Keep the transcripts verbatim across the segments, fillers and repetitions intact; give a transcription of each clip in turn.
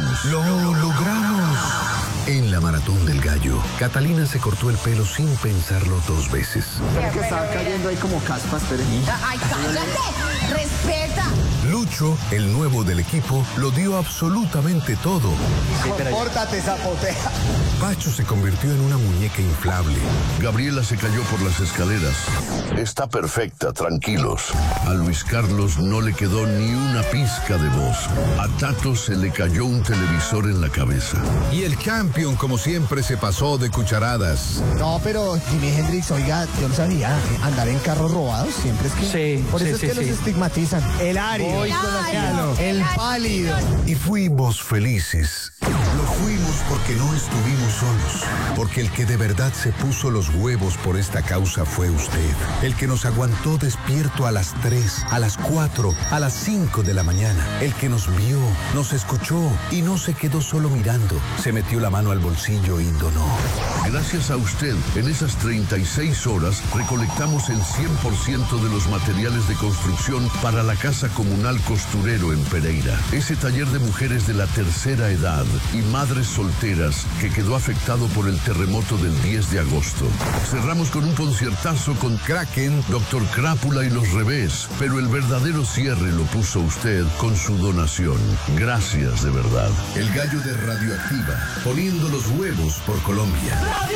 logramos. Lo logramos. En la Maratón del Gallo, Catalina se cortó el pelo sin pensarlo dos veces. Es que estaba cayendo ahí como caspas, pero... ¡Ay, cállate! ¡Respeta! Lucho, el nuevo del equipo, lo dio absolutamente todo. Compórtate, zapotea. Pacho se convirtió en una muñeca inflable. Gabriela se cayó por las escaleras. Está perfecta, tranquilos. A Luis Carlos no le quedó ni una pizca de voz. A Tato se le cayó un televisor en la cabeza. Y el Champion, como siempre, se pasó de cucharadas. No, pero Jimi Hendrix, oiga, yo no sabía, andar en carros robados siempre es que... Sí, por eso sí, es que sí, los sí. estigmatizan. El árido, el pálido. Y fuimos felices. Lo fuimos porque no estuvimos solos. Porque el que de verdad se puso los huevos por esta causa fue usted. El que nos aguantó despierto a las tres, a las cuatro, a las cinco de la mañana. El que nos vio, nos escuchó y no se quedó solo mirando. Se metió la mano al bolsillo y donó. Gracias a usted, en esas treinta y seis horas recolectamos el cien por ciento de los materiales de construcción para la Casa Comunal Costurero en Pereira. Ese taller de mujeres de la tercera edad y madres solteras que quedó afectado por el terremoto del diez de agosto. Cerramos con un conciertazo con Kraken, Doctor Crápula y Los Revés, pero el verdadero cierre lo puso usted con su donación. Gracias de verdad. El gallo de Radioactiva, poniendo los huevos por Colombia.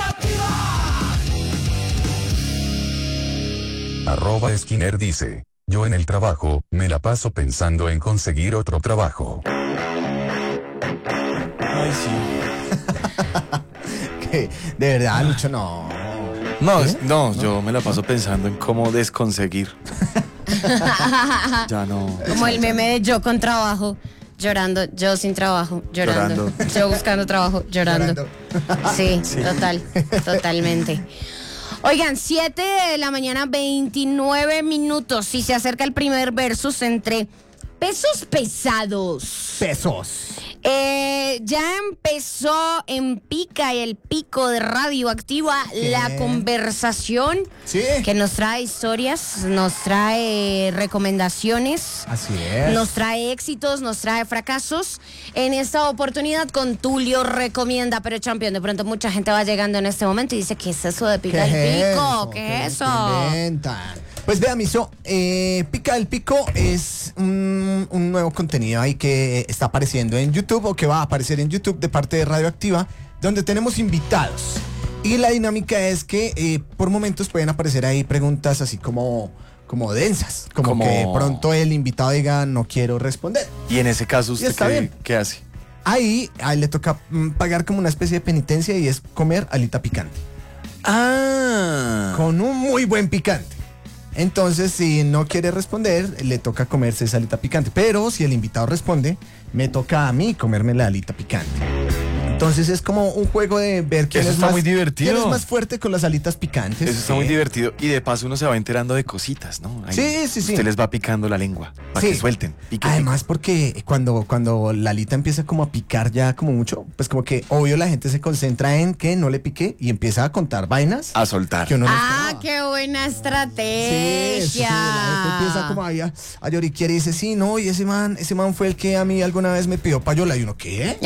Arroba Esquiner dice: yo en el trabajo, me la paso pensando en conseguir otro trabajo. Ay, sí. Que, de verdad, Lucho, no. No, ¿Eh? es- no, yo me la paso pensando en cómo desconseguir. Ya no. Como el meme de yo con trabajo, llorando, yo sin trabajo, llorando, Llorando. yo buscando trabajo, llorando. Sí, Sí. total, totalmente. Oigan, siete de la mañana, veintinueve minutos, y se acerca el primer versus entre pesos pesados. Pesos. Eh, ya empezó en Pica y el Pico de Radioactiva ¿Qué? la conversación Sí. que nos trae historias, nos trae recomendaciones, Así es. nos trae éxitos, nos trae fracasos. En esta oportunidad con Tulio Recomienda, pero Champion, de pronto mucha gente va llegando en este momento y dice, ¿qué es eso de Pica ¿Qué el es Pico? eso? ¿Qué es se eso? inventan? Pues vea, Miso, eh, Pica el Pico es un, un nuevo contenido ahí que está apareciendo en YouTube o que va a aparecer en YouTube de parte de Radioactiva, donde tenemos invitados. Y la dinámica es que eh, por momentos pueden aparecer ahí preguntas así como, como densas, como, Como- que de pronto el invitado diga no quiero responder. Y en ese caso, Y ¿usted está qué, bien. qué hace? Ahí, ahí le toca mm, pagar como una especie de penitencia y es comer alita picante. Ah. Con un muy buen picante. Entonces, si no quiere responder, le toca comerse esa alita picante. Pero si el invitado responde, me toca a mí comerme la alita picante. Entonces es como un juego de ver quién Eso es está más, muy divertido. quién es más fuerte con las alitas picantes. Eso está Sí. muy divertido. Y de paso uno se va enterando de cositas, ¿no? Ahí Sí, sí, sí. Usted les va picando la lengua para Sí. que suelten. Pique, Además, porque cuando, cuando la alita empieza como a picar ya como mucho, pues como que obvio la gente se concentra en que no le pique y empieza a contar vainas pique. A soltar. que uno no Ah, esperaba. qué buena Sí, estrategia. sí, sí, la gente empieza como ahí a, a lloriquear y dice, sí, no, y ese man, ese man fue el que a mí alguna vez me pidió payola. Y uno, ¿qué?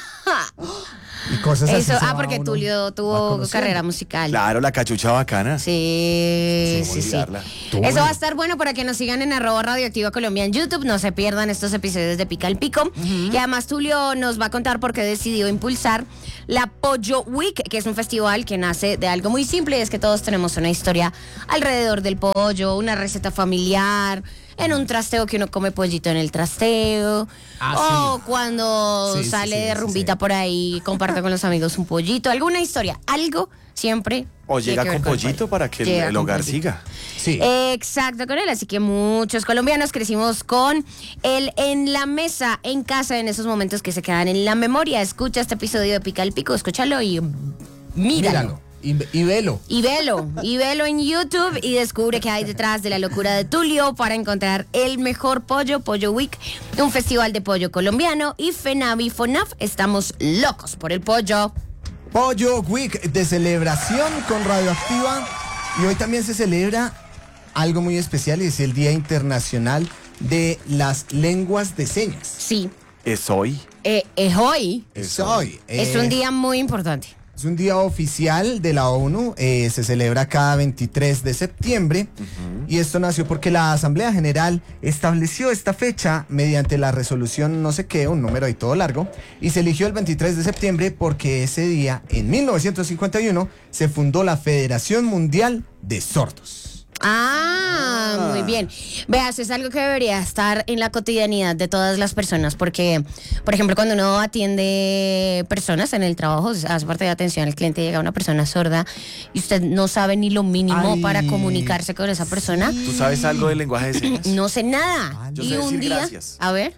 Y cosas así. Eso, se ah, va porque uno- Tulio va tuvo conociendo. carrera musical. Claro, la cachucha bacana. Sí, Sí, sí, sí. olvidarla. Eso va a estar bueno para que nos sigan en arroba Radioactiva Colombia en YouTube. No se pierdan estos episodios de Pica el Pico. Y además Tulio nos va a contar por qué decidió impulsar la Pollo Week, que es un festival que nace de algo muy simple. Y es que todos tenemos una historia alrededor del pollo, una receta familiar, en un trasteo que uno come pollito en el trasteo. Ah, o cuando Sí, sí, sale sí, de sí, rumbita sí. por ahí, comparte con los amigos un pollito, alguna historia, algo siempre. O tiene llega que ver con pollito pollo. para que el, Llega el con hogar pollito. siga. Sí. Exacto, con él. Así que muchos colombianos crecimos con él en la mesa, en casa, en esos momentos que se quedan en la memoria. Escucha este episodio de Pica el Pico, escúchalo y míralo. Míralo. Y, y velo. Y velo, y velo en YouTube y descubre qué hay detrás de la locura de Tulio para encontrar el mejor pollo, Pollo Week, un festival de pollo colombiano, y FENAVI FONAF. Estamos locos por el pollo. Pollo Week de celebración con Radioactiva. Y hoy también se celebra algo muy especial y es el Día Internacional de las Lenguas de Señas. Sí. ¿Es hoy? Eh, es hoy. Es hoy. Es eh, un día muy importante. Es un día oficial de la ONU, eh, se celebra cada veintitrés de septiembre y esto nació porque la Asamblea General estableció esta fecha mediante la resolución no sé qué, un número ahí todo largo, y se eligió el veintitrés de septiembre porque ese día, en mil novecientos cincuenta y uno, se fundó la Federación Mundial de Sordos. Ah, muy bien. Veas, es algo que debería estar en la cotidianidad de todas las personas, porque, por ejemplo, cuando uno atiende personas en el trabajo, hace parte de atención al cliente, llega una persona sorda y usted no sabe ni lo mínimo Ay, para comunicarse con esa persona. ¿Tú sabes algo del lenguaje de señas? No sé nada. Yo y sé un decir día, gracias. a ver.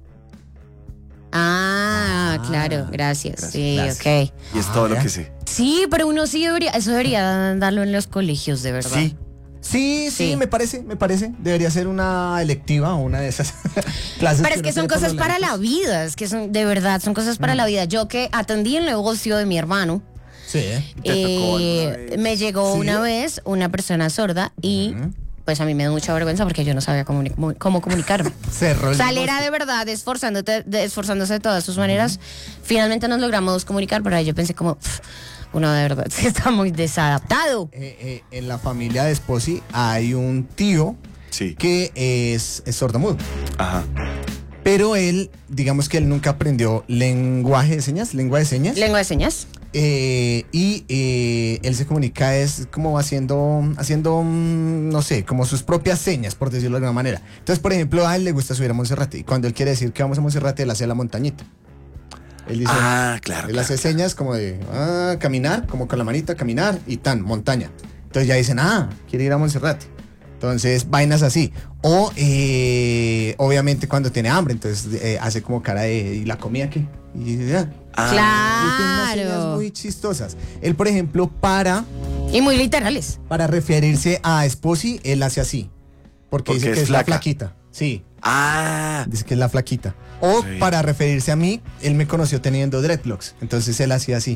Ah, Ah, claro, gracias. gracias, Sí, gracias. ok. Y es Ah, todo lo ya. que sé. Sí, pero uno sí debería, eso debería darlo en los colegios, de verdad. Sí. Sí, sí, Sí. me parece, me parece. Debería ser una electiva o una de esas clases. Pero es uno que son tiene por cosas los para la lados. vida, es que son, de verdad, son cosas para la vida. Yo que atendí el negocio de mi hermano, Sí, ¿eh? ¿Te tocó eh, alguna vez? me llegó ¿Sí? una vez una persona sorda y pues a mí me dio mucha vergüenza porque yo no sabía comuni- mu- cómo comunicarme. Cerró el O sea, él negocio. era de verdad esforzándote, de- esforzándose de todas sus maneras. Finalmente nos logramos comunicar, pero ahí yo pensé como, "Pff, uno de verdad sí está muy desadaptado". Eh, eh, en la familia de Esposi hay un tío Sí. que es, es sordomudo. Ajá. Pero él, digamos que él nunca aprendió lenguaje de señas, lengua de señas. Lengua de señas. Eh, y eh, él se comunica es como haciendo, haciendo, mm, no sé, como sus propias señas, por decirlo de alguna manera. Entonces, por ejemplo, a él le gusta subir a Monserrate. Y cuando él quiere decir que vamos a Monserrate, él hace la montañita. Él dice, Ah, claro. él claro, hace claro. señas como de ah, caminar, como con la manita, caminar y tan, montaña. Entonces ya dicen, ah, quiere ir a Monserrate. Entonces, vainas así. O, eh, obviamente, cuando tiene hambre, entonces eh, hace como cara de, ¿y la comida qué? Y dice, ah. Ah, Y tiene unas señas Claro. muy chistosas. Él, por ejemplo, para, Y muy literales. para referirse a Esposi, él hace así. Porque, Porque dice es que es la flaca. flaquita. Sí, Ah. dice que es la flaquita. O Sí. para referirse a mí, él me conoció teniendo dreadlocks. Entonces él hacía así.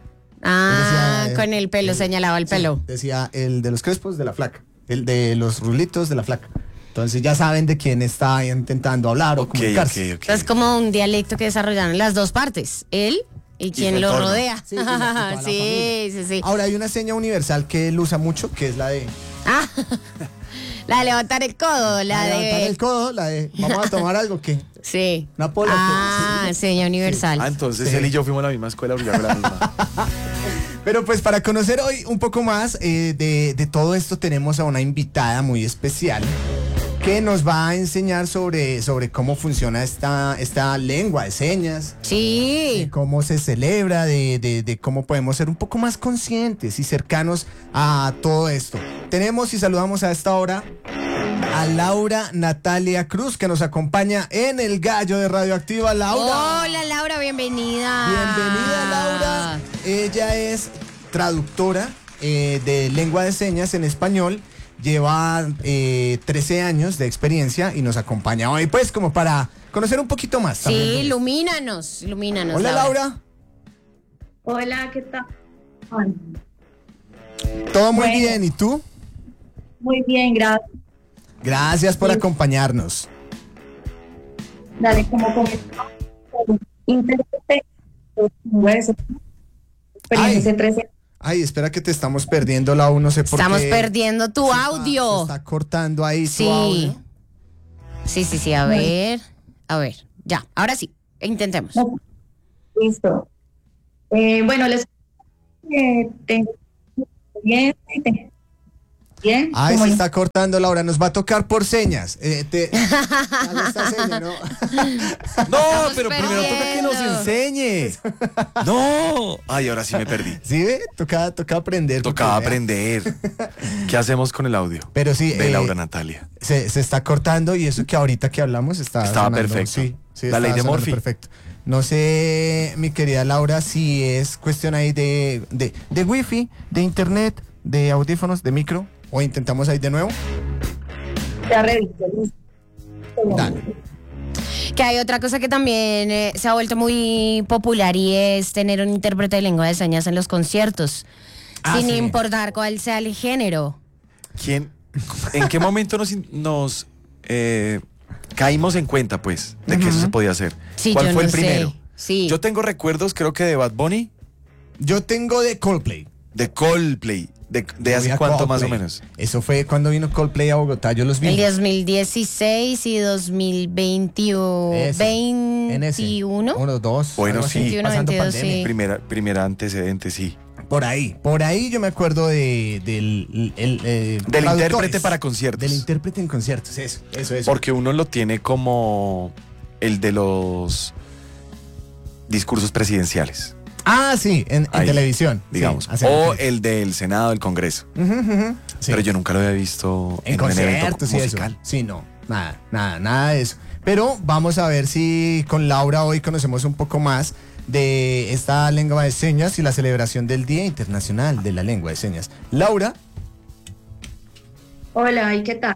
Ah, decía, eh, con el pelo, eh, señalaba el Sí, pelo. decía el de los crespos de la flaca. El de los rulitos de la flaca. Entonces ya saben de quién está intentando hablar o Ok, comunicarse. ok, ok. Es como un dialecto que desarrollaron las dos partes, él y su quien lo entorno. rodea. Sí, y la- y toda la sí, familia. sí, sí. Ahora hay una seña universal que él usa mucho, que es la de Ah, la de levantar el codo, la la de levantar de... el codo, la de vamos a tomar algo que Sí. una pola. Ah, que- seña universal. Ah, entonces Sí. él y yo fuimos a la misma escuela porque yo hago la misma. Pero pues para conocer hoy un poco más eh, de, de todo esto tenemos a una invitada muy especial que nos va a enseñar sobre, sobre cómo funciona esta, esta lengua de señas, de Sí. cómo se celebra, de, de- de cómo podemos ser un poco más conscientes y cercanos a todo esto. Tenemos y saludamos a esta hora a Laura Natalia Cruz, que nos acompaña en El Gallo de Radioactiva. Laura. Hola Laura, bienvenida. Bienvenida, Laura. Ella es traductora eh, de lengua de señas en español. Lleva eh, trece años de experiencia y nos acompaña hoy, pues, como para conocer un poquito más. también Sí, de esto. ilumínanos, ilumínanos. Hola, Laura. Hola, ¿qué tal? Todo muy Bueno. bien. ¿Y tú? Muy bien, gracias. Gracias por Sí. acompañarnos. Dale, como comentaba, intérprete, experiencia Ay. trece. Ay, espera que te estamos perdiendo, Lau. No sé por Estamos qué. perdiendo tu Se está- audio. Se está cortando ahí tu Sí. audio. Sí, sí, sí, a ver. A ver, ya, ahora sí, intentemos. No, listo. Eh, bueno, les eh, tengo experiencia y te- bien. Ay, como se está cortando, Laura. Nos va a tocar por señas. Eh, te, hago esta seña, ¿no? No, Estamos pero primero toca que nos perdiendo. enseñe. No. Ay, ahora sí me perdí. ¿Sí ve? Toca, toca aprender. Tocaba porque, vea, aprender. ¿Qué hacemos con el audio? Pero sí, De eh, Laura Natalia. Se, se está cortando y eso que ahorita que hablamos está Estaba sonando, perfecto. Sí, sí, La estaba ley de sonando Murphy. Perfecto. No sé, mi querida Laura, si es cuestión ahí de, de, de wifi, de internet, de audífonos, de micro, o intentamos ahí de nuevo. Ya reviso, listo. Dale. Que hay otra cosa que también eh, se ha vuelto muy popular y es tener un intérprete de lengua de señas en los conciertos, Ah, sin sí. importar cuál sea el género. ¿Quién? ¿En qué momento nos, in- nos eh, caímos en cuenta, pues, de que eso se podía hacer. Sí, ¿Cuál yo fue no el primero? sé. Sí. Yo tengo recuerdos, creo que de Bad Bunny, Yo tengo de Coldplay. de Coldplay. ¿De, de hace Había cuánto más o Coldplay. menos? Eso fue cuando vino Coldplay a Bogotá, yo los vi. El dos mil dieciséis y dos mil veintiuno. Ese, en ese. veintiuno. Uno, dos. Bueno, algo así, sí. veintiuno, pasando veintidós, pandemia. sí. Primera, primera antecedente, sí. Por ahí, por ahí yo me acuerdo de, del el, eh, Del traductores. intérprete para conciertos. Del intérprete en conciertos, eso, eso, eso. Porque uno lo tiene como el de los discursos presidenciales, Ah, sí, en, en Ahí, televisión. digamos. sí, hacer o el... el del Senado, del Congreso. Ujú, ujú, sí. Pero yo nunca lo había visto En en, un evento conciertos y eso. musical. Sí, no, nada, nada, nada de eso. Pero vamos a ver si con Laura hoy conocemos un poco más de esta lengua de señas y la celebración del Día Internacional de la Lengua de Señas. Laura, Hola, ¿y qué tal?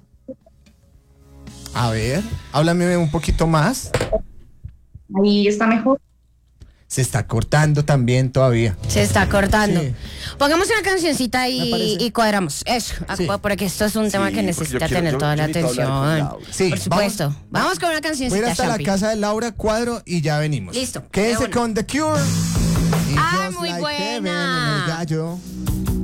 a ver, háblame un poquito más. Ahí está mejor. Se está cortando también todavía. Se está cortando. Sí. Pongamos una cancioncita Me y, parece. y cuadramos. Eso, Sí. porque esto es un tema que porque necesita yo quiero- tener yo- toda yo la necesito hablar con atención. Laura. Sí, Por supuesto. Vamos, vamos- con una Voy a ir cancioncita, hasta la Champi. casa de Laura Cuadro y ya venimos. Listo, de Quédese una. con The Cure. Y Ah, Just muy Like buena. Heaven en el gallo.